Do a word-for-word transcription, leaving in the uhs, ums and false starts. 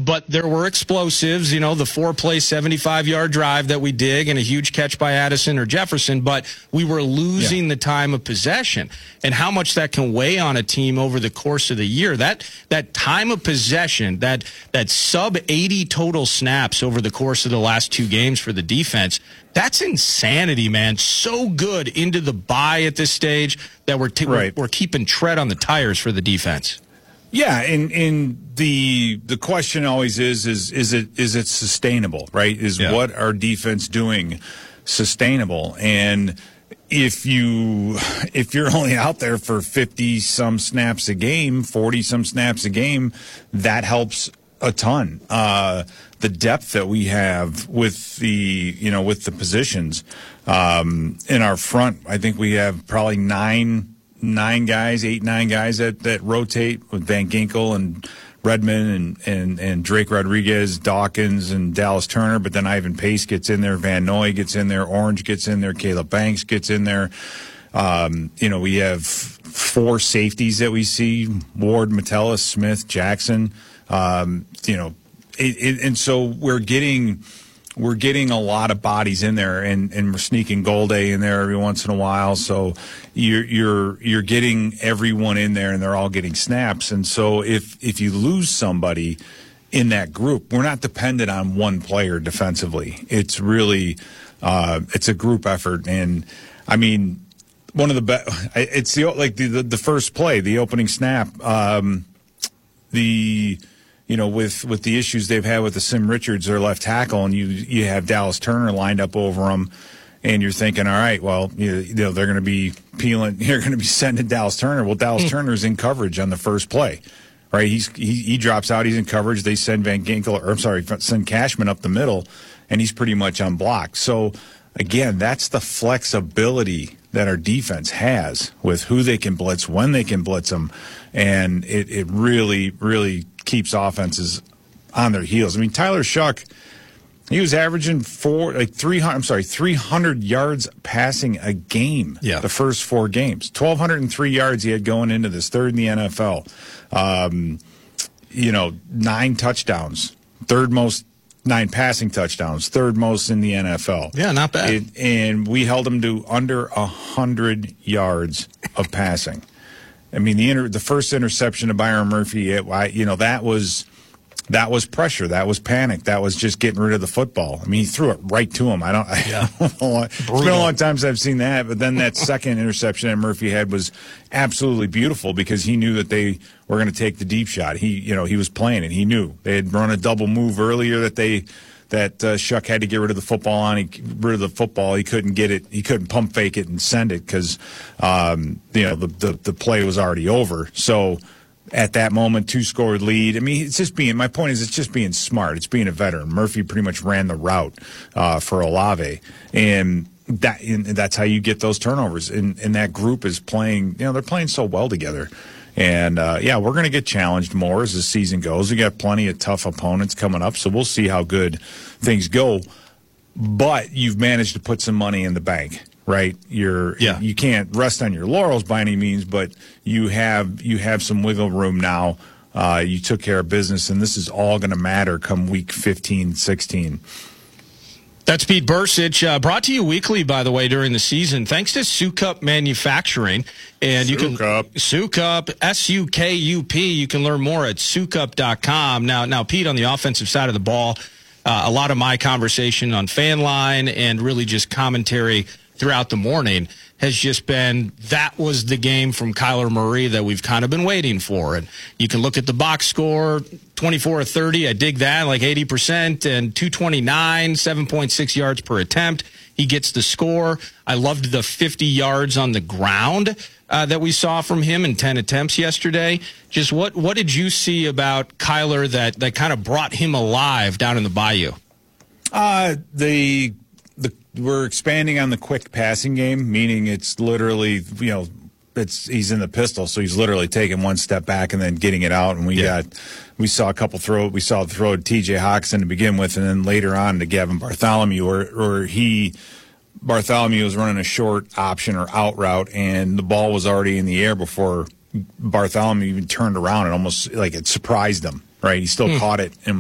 but there were explosives, you know, the four-play seventy-five-yard drive that we dig and a huge catch by Addison or Jefferson, but we were losing yeah. the time of possession and how much that can weigh on a team over the course of the year. That that time of possession, that that sub eighty total snaps over the course of the last two games for the defense, that's insanity, man. So good into the bye at this stage that we're, t- right. we're, we're keeping tread on the tires for the defense. Yeah, and, and the the question always is is is it is it sustainable, right? Is yeah. what our defense doing sustainable? And if you if you're only out there for fifty some snaps a game, forty some snaps a game, that helps a ton. Uh, the depth that we have with the you know with the positions um, in our front, I think we have probably nine. Nine guys, eight, nine guys that, that rotate with Van Ginkel and Redmond and, and, and Drake Rodriguez, Dawkins and Dallas Turner. But then Ivan Pace gets in there, Van Noy gets in there, Orange gets in there, Caleb Banks gets in there. Um, you know, we have four safeties that we see: Ward, Metellus, Smith, Jackson. Um, you know, it, it, and so we're getting. We're getting a lot of bodies in there, and, and we're sneaking Golday in there every once in a while. So you're you're you're getting everyone in there, and they're all getting snaps. And so if if you lose somebody in that group, we're not dependent on one player defensively. It's really uh, it's a group effort, and I mean one of the best. It's the like the, the the first play, the opening snap, um, the. You know, with, with the issues they've had with the Sim Richards, their left tackle, and you you have Dallas Turner lined up over them, and you're thinking, all right, well, you, you know, they're going to be peeling, you're going to be sending Dallas Turner. Well, Dallas Turner's in coverage on the first play, right? He's he, he drops out, he's in coverage. They send Van Ginkel, or I'm sorry, send Cashman up the middle, and he's pretty much unblocked. So again, that's the flexibility that our defense has with who they can blitz, when they can blitz them, and it it really really keeps offenses on their heels. I mean, Tyler Shuck, he was averaging four, like three hundred. I'm sorry, three hundred yards passing a game. Yeah. The first four games, twelve hundred three yards he had going into this, third in the N F L. Um, you know, nine touchdowns, third most, nine passing touchdowns, third most in the N F L. Yeah, not bad. It, and we held him to under a hundred yards of passing. I mean, the inter, the first interception of Byron Murphy, it, I, you know, that was that was pressure, that was panic, that was just getting rid of the football. I mean, he threw it right to him. I don't. Yeah. I don't know. It's been a long time since I've seen that. But then that second interception that Murphy had was absolutely beautiful because he knew that they were going to take the deep shot. He, you know, he was playing it. He knew they had run a double move earlier that they. That uh, Shuck had to get rid of the football on. He rid of the football. He couldn't get it. He couldn't pump fake it and send it because um, you know the, the the play was already over. So at that moment, two scored lead. I mean, it's just being. My point is, it's just being smart. It's being a veteran. Murphy pretty much ran the route uh, for Olave, and that and that's how you get those turnovers. And and that group is playing. You know, they're playing so well together. And, uh, yeah, we're going to get challenged more as the season goes. We got plenty of tough opponents coming up, so we'll see how good things go. But you've managed to put some money in the bank, right? You're yeah. You can't rest on your laurels by any means, but you have you have some wiggle room now. Uh, you took care of business, and this is all going to matter come week fifteen, sixteen. That's Pete Bercich, uh, brought to you weekly, by the way, during the season, thanks to Sukup Manufacturing. And you can Sukup, S U K U P. You can learn more at sukup dot com. Now, now, Pete, on the offensive side of the ball, uh, a lot of my conversation on Fan Line and really just commentary throughout the morning has just been that was the game from Kyler Murray that we've kind of been waiting for. And you can look at the box score, twenty-four of thirty. I dig that, like eighty percent, and two twenty-nine, seven point six yards per attempt. He gets the score. I loved the fifty yards on the ground uh, that we saw from him in ten attempts yesterday. Just what what did you see about Kyler that, that kind of brought him alive down in the Bayou? Uh, the the we're expanding on the quick passing game, meaning it's literally, you know, it's he's in the pistol, so he's literally taking one step back and then getting it out. And we yeah. got we saw a couple throw we saw the throw to T J Hawkinson to begin with, and then later on to Gavin Bartholomew, or or he Bartholomew was running a short option or out route, and the ball was already in the air before Bartholomew even turned around. And almost like it surprised him. Right, he still hmm. caught it and